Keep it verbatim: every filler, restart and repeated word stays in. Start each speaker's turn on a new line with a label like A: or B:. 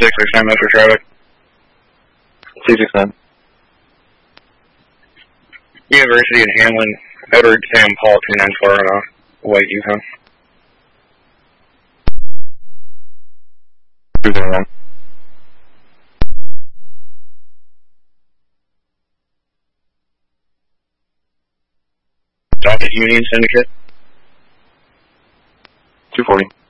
A: six six nine Metro traffic.
B: C six nine.
A: University in Hamlin, Edward Sam Paul two nine four on a white Yukon.
B: two zero one.
A: Docket Union Syndicate.
B: two forty.